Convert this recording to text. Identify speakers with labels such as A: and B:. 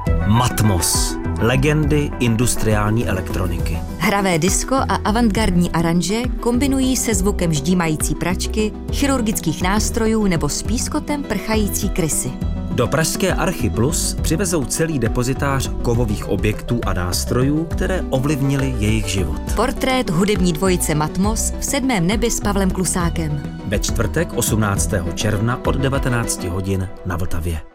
A: Matmos. Legendy industriální elektroniky.
B: Hravé disko a avantgardní aranže kombinují se zvukem ždímající pračky, chirurgických nástrojů nebo s pískotem prchající krysy.
A: Do pražské Archy Plus přivezou celý depozitář kovových objektů a nástrojů, které ovlivnily jejich život.
B: Portrét hudební dvojice Matmos v 7. nebi s Pavlem Klusákem.
A: Ve čtvrtek 18. června od 19 hodin na Vltavě.